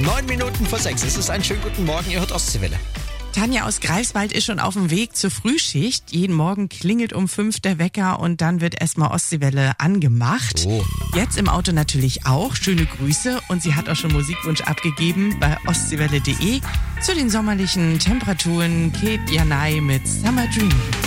9 Minuten vor 6. Es ist ein schönen guten Morgen, ihr hört Ostseewelle. Tanja aus Greifswald ist schon auf dem Weg zur Frühschicht. Jeden Morgen klingelt um 5 der Wecker und dann wird erstmal Ostseewelle angemacht. Oh. Jetzt im Auto natürlich auch. Schöne Grüße. Und sie hat auch schon Musikwunsch abgegeben bei ostseewelle.de zu den sommerlichen Temperaturen. Kate Janai mit Summer Dream.